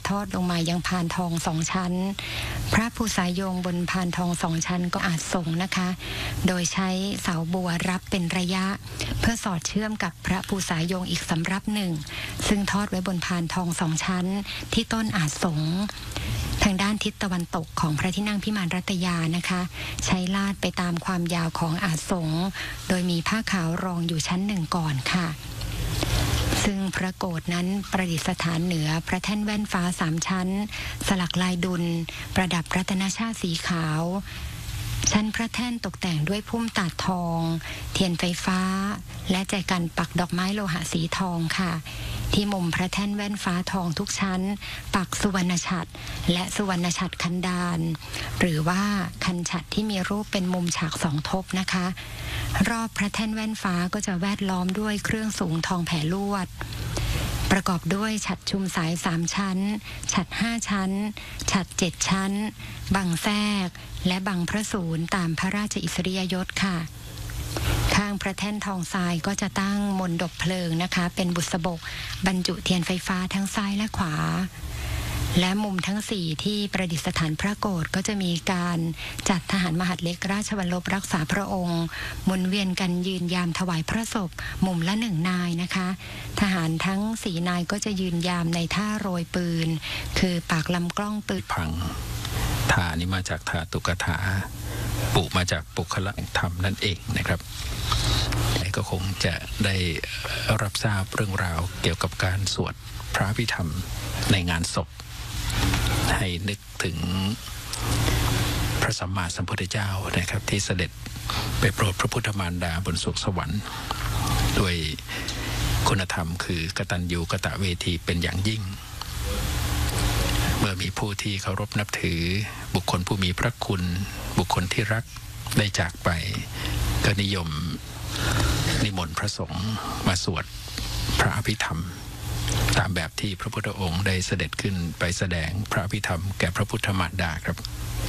ทอดลงมายังพานทอง2 ชั้นพระภูษายงบนพานทอง2 ชั้นก็อาจส่งนะคะโดยใช้เสาบัวรับเป็นระยะเพื่อสอดเชื่อมกับพระภูษายงอีกสำรับหนึ่งซึ่งทอดไว้บนพานทอง2 ชั้นที่ต้นอาจสงทางด้านทิศตะวันตกของพระที่นั่งพิมานรัตยานะคะใช้ลาดไปตามความยาวของอาสงโดยมีผ้าขาวรองอยู่ชั้น1ก่อนค่ะซึ่งพระโกฐนั้นประดิษฐานเหนือพระแท่นแว่นฟ้า3 ชั้นสลักลายดุลประดับรัตนชาติสีขาวชั้นพระแท่นตกแต่งด้วยพุ่มตาดทองเทียนไฟฟ้าและแจกันปักดอกไม้โลหะสีทองค่ะที่มุมพระแท่นแว่นฟ้าทองทุกชั้นปักสุวรรณฉัตรและสุวรรณฉัตรคันดานหรือว่าคันฉัตรที่มีรูปเป็นมุมฉาก2 ทบนะคะรอบพระแท่นแว่นฟ้าก็จะแวดล้อมด้วยเครื่องสูงทองแผ่ลวดประกอบด้วยฉัตรชุมสาย3 ชั้นฉัตร5 ชั้นฉัตร7 ชั้นบังแทรกและบังพระสูรตามพระราชอิสริยยศค่ะข้างพระแท่นทองทรายก็จะตั้งมณฑปเพลิงนะคะเป็นบุษบกบรรจุเทียนไฟฟ้าทั้งซ้ายและขวาและมุมทั้ง4ที่ประดิษฐานพระโกฐก็จะมีการจัดทหารมหาดเล็กราชวัลลบรักษาพระองค์หมุนเวียนกันยืนยามถวายพระศพมุมละ1 นายนะคะทหารทั้ง4 นายก็จะยืนยามในท่าโรยปืนคือปากลำกล้องปืนพังทานี่มาจากทาตุกถาปุมาจากปุคละธรรมนั่นเองนะครับก็คงจะได้รับทราบเรื่องราวเกี่ยวกับการสวดพระพิธรรมในงานศพให้นึกถึงพระสัมมาสัมพุทธเจ้านะครับที่เสด็จไปโปรดพระพุทธมารดาบนสวงสวรรค์ด้วยคุณธรรมคือกตัญญูกตเวทีเป็นอย่างยิ่งเมื่อมีผู้ที่เคารพนับถือบุคคลผู้มีพระคุณบุคคลที่รักได้จากไปก็นิยมนิมนต์พระสงฆ์มาสวดพระอภิธรรมตามแบบที่พระพุทธองค์ได้เสด็จขึ้นไปแสดงพระอภิธรรมแก่พระพุทธมารดาครับ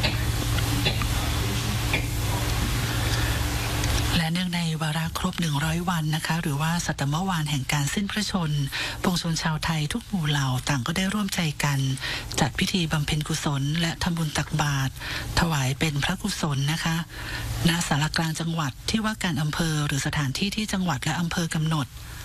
และเนื่องในวาระครบ100 วันนะคะหรือว่าสัตมวานแห่งการสิ้นพระชนปวงชนชาวไทยทุกหมู่เหล่าต่างก็ได้ร่วมใจกันจัดพิธีบำเพ็ญกุศลและทำบุญตักบาตรถวายเป็นพระกุศลนะคะณศาลากลางจังหวัดที่ว่าการอำเภอหรือสถานที่ที่จังหวัดและอำเภอกำหนด